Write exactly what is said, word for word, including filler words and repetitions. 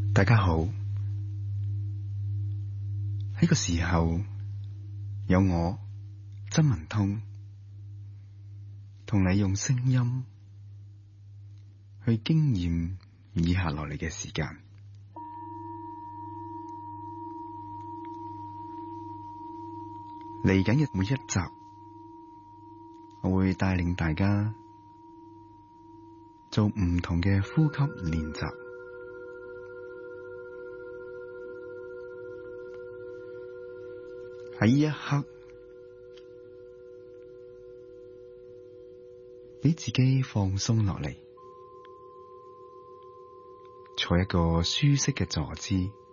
大家好，呢個時候有我曾文通同你用聲音去經驗以下落嚟嘅時間。嚟緊嘅每一集，我會帶領大家做唔同嘅呼吸練習。喺呢一刻，俾自己放鬆落嚟，坐一個舒適嘅坐姿。